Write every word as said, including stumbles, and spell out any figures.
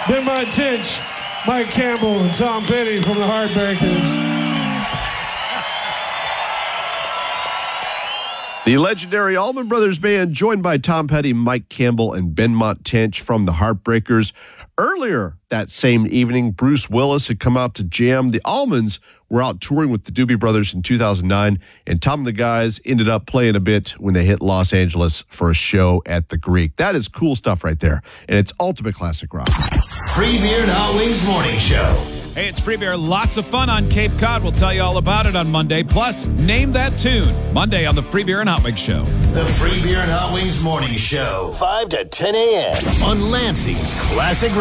Benmont Tench, Mike Campbell, and Tom Petty from the Heartbreakers. The legendary Allman Brothers Band, joined by Tom Petty, Mike Campbell, and Benmont Tench from the Heartbreakers. Earlier that same evening, Bruce Willis had come out to jam. The Allmans were out touring with the Doobie Brothers in two thousand nine, and Tom and the guys ended up playing a bit when they hit Los Angeles for a show at the Greek. That is cool stuff right there, and it's ultimate classic rock. Free Beer and Hot Wings Morning Show. Hey, it's Free Beer. Lots of fun on Cape Cod. We'll tell you all about it on Monday. Plus, name that tune. Monday on the Free Beer and Hot Wings Show. The Free Beer and Hot Wings Morning Show. five to ten a.m. on Lansing's Classic Rock.